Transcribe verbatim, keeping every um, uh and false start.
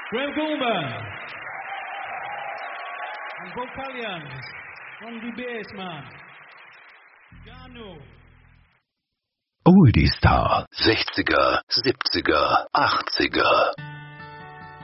Graham Gulman. And Vocalians on the bass, man. Gano. Oldie Star. sechziger, siebziger, achtziger.